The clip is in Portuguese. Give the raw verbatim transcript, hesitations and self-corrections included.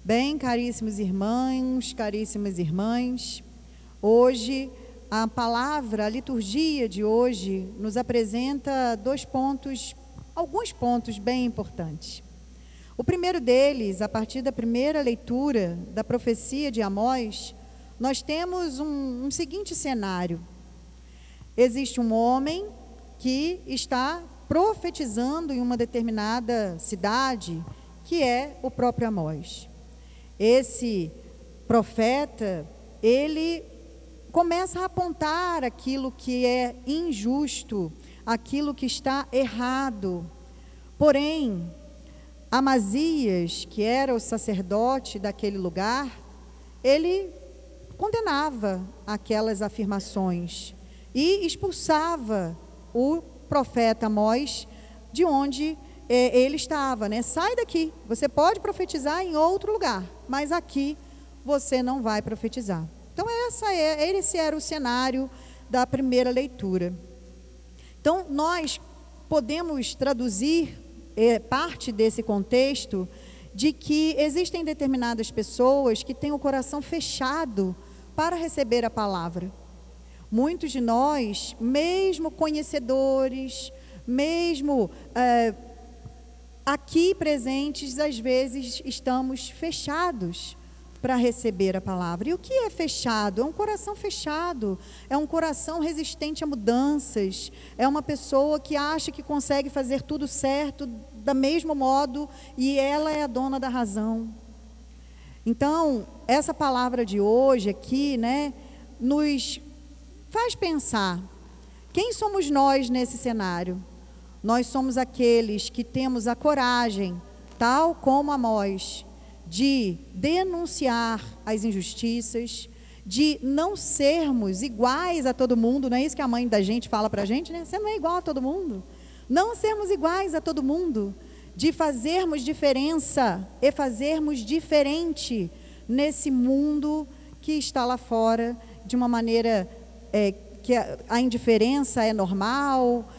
Bem, caríssimos irmãos, caríssimas irmãs, hoje a palavra, a liturgia de hoje nos apresenta dois pontos, alguns pontos bem importantes. O primeiro deles, a partir da primeira leitura da profecia de Amós, nós temos um, um seguinte cenário. Existe um homem que está profetizando em uma determinada cidade, que é o próprio Amós. Esse profeta, ele começa a apontar aquilo que é injusto, aquilo que está errado. Porém, Amazias, que era o sacerdote daquele lugar, ele condenava aquelas afirmações e expulsava o profeta Amós de onde eh, ele estava, né? Sai daqui, você pode profetizar em outro lugar, mas aqui você não vai profetizar. Então essa é, esse era o cenário da primeira leitura. Então nós podemos traduzir eh, parte desse contexto de que existem determinadas pessoas que têm o coração fechado para receber a palavra. Muitos de nós, mesmo conhecedores, mesmo é, aqui presentes, às vezes estamos fechados para receber a palavra. E o que é fechado? É um coração fechado, é um coração resistente a mudanças, é uma pessoa que acha que consegue fazer tudo certo do mesmo modo e ela é a dona da razão. Então, essa palavra de hoje aqui, né, nos faz pensar, quem somos nós nesse cenário? Nós somos aqueles que temos a coragem, tal como Amós, de denunciar as injustiças, de não sermos iguais a todo mundo, não é isso que a mãe da gente fala para a gente, né? Você não é igual a todo mundo. Não sermos iguais a todo mundo, de fazermos diferença e fazermos diferente nesse mundo que está lá fora, de uma maneira é, que a, a indiferença é normal,